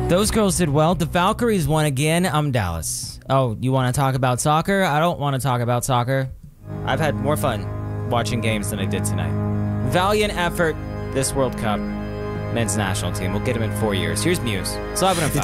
Those girls did well. The Valkyries won again. I'm Dallas. Oh, you want to talk about soccer? I don't want to talk about soccer. I've had more fun watching games than I did tonight. Valiant effort this World Cup men's national team. We'll get him in 4 years. Here's Muse. It's 11:05.